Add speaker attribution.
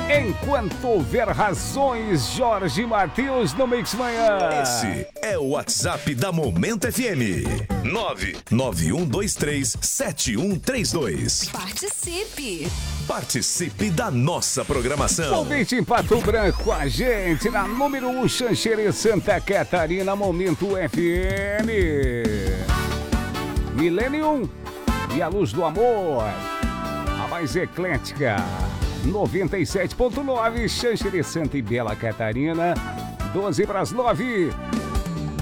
Speaker 1: Enquanto houver razões, Jorge Mateus no Mix Manhã.
Speaker 2: Esse é o WhatsApp da Momento FM. 991237132.
Speaker 3: Participe!
Speaker 2: Participe da nossa programação.
Speaker 1: Ouvinte em Pato Branco com a gente na número 1, Xanxerê, Santa Catarina, Momento FM. Millennium e a Luz do Amor, a mais eclética. 97.9, Xanxerê, Santa e Bela Catarina, 12 para as 9.